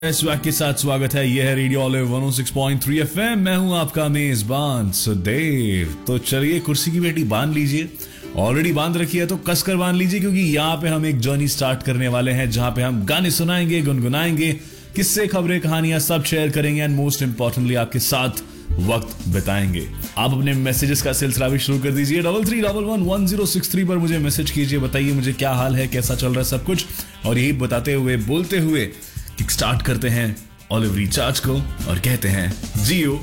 Swag के साथ स्वागत है। यह है रेडियो ऑलिव 106.3 एफएम। मैं हूं आपका मेजबान सुदेव। तो चलिए कुर्सी की बेटी बांध लीजिए, ऑलरेडी बांध रखी है तो कसकर बांध लीजिए, क्योंकि यहाँ पे हम एक जर्नी स्टार्ट करने वाले हैं जहां पे हम गाने सुनाएंगे, गुनगुनाएंगे, किस्से, खबरें, कहानियां सब शेयर करेंगे एंड मोस्ट इंपॉर्टेंटली आपके साथ वक्त बिताएंगे। आप अपने मैसेजेस का सिलसिला भी शुरू कर दीजिए। 33111063 पर मुझे मैसेज कीजिए, बताइए मुझे क्या हाल है, कैसा चल रहा है सब कुछ। और यही बताते हुए, बोलते हुए किक स्टार्ट करते हैं ऑलिव रिचार्ज को और कहते हैं जियो।